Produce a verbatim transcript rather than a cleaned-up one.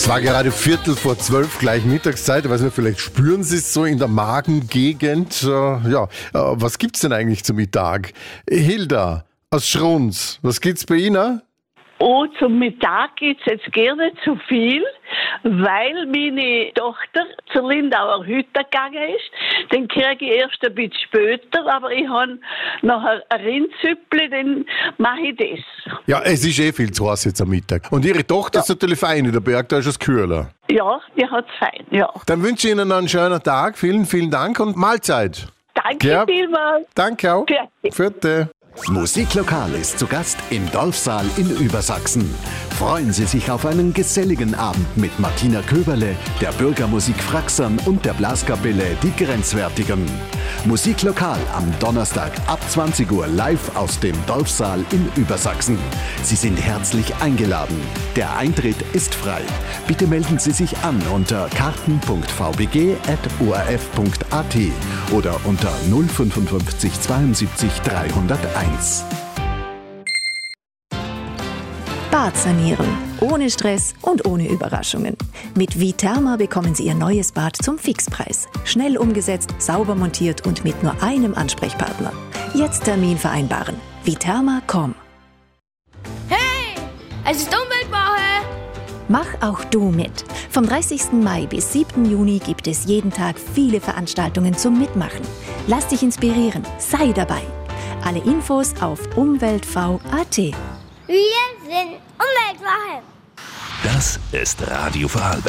Es war gerade Viertel vor zwölf, gleich Mittagszeit. Ich weiß nicht, vielleicht spüren Sie es so in der Magengegend. Äh, ja, äh, was gibt's denn eigentlich zum Mittag? Hilda aus Schrunz, was gibt's bei Ihnen? Oh, zum Mittag gibt's jetzt gar nicht so viel, weil meine Tochter zur Lindauer Hütte gegangen ist. Den kriege ich erst ein bisschen später, aber ich habe noch ein Rindsüppli, dann mache ich das. Ja, es ist eh viel zu heiß jetzt am Mittag. Und Ihre Tochter Ja. ist natürlich fein in der Berg, da ist es kühler. Ja, die hat's fein, ja. Dann wünsche ich Ihnen noch einen schönen Tag. Vielen, vielen Dank und Mahlzeit. Danke Ja. vielmals. Danke auch. Fertig. Vierte. Musiklokal ist zu Gast im Dorfsaal in Übersachsen. Freuen Sie sich auf einen geselligen Abend mit Martina Köberle, der Bürgermusik Fraxern und der Blaskapelle Die Grenzwertigen. Musiklokal am Donnerstag ab zwanzig Uhr live aus dem Dorfsaal in Übersachsen. Sie sind herzlich eingeladen. Der Eintritt ist frei. Bitte melden Sie sich an unter karten punkt v b g at o r f punkt a t oder unter null fünfundfünfzig zweiundsiebzig dreihunderteins. Bad sanieren. Ohne Stress und ohne Überraschungen. Mit Viterma bekommen Sie Ihr neues Bad zum Fixpreis. Schnell umgesetzt, sauber montiert und mit nur einem Ansprechpartner. Jetzt Termin vereinbaren. Viterma punkt com. Hey, es ist Umweltwoche! Mach auch du mit. Vom dreißigsten Mai bis siebten Juni gibt es jeden Tag viele Veranstaltungen zum Mitmachen. Lass dich inspirieren. Sei dabei. Alle Infos auf umweltv punkt a t. Wir sind Umweltwoche! Das ist Radio Vorarlberg.